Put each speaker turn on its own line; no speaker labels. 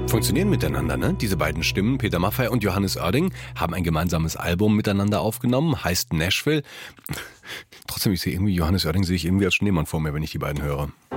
funktionieren miteinander, ne? Diese beiden Stimmen, Peter Maffay und Johannes Oerding, haben ein gemeinsames Album miteinander aufgenommen, heißt Nashville. Trotzdem, Johannes Oerding sehe ich irgendwie als Schneemann vor mir, wenn ich die beiden höre.